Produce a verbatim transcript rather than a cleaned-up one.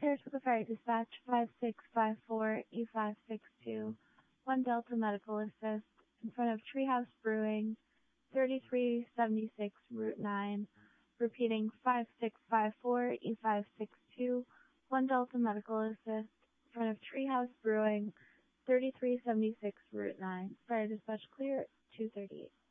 Saratoga Ferry Dispatch five six five four E five six two, one Delta Medical Assist, in front of Treehouse Brewing, thirty-three seventy-six Route nine, repeating five six five four E five six two, one Delta Medical Assist, in front of Treehouse Brewing, thirty-three seventy-six Route nine. Fire Dispatch clear at two thirty-eight.